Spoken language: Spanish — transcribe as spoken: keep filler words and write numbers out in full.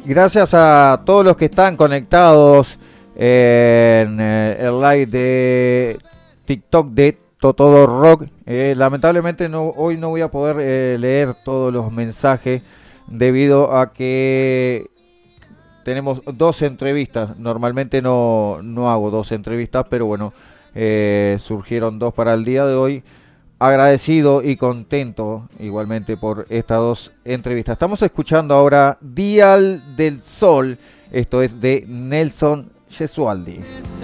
gracias a todos los que están conectados en eh, el live de TikTok de Todo Rock. Eh, lamentablemente no, hoy no voy a poder eh, leer todos los mensajes debido a que tenemos dos entrevistas. Normalmente no, no hago dos entrevistas, pero bueno, eh, surgieron dos para el día de hoy. Agradecido y contento igualmente por estas dos entrevistas. Estamos escuchando ahora Dial del Sol. Esto es de Nelson Gesualdi.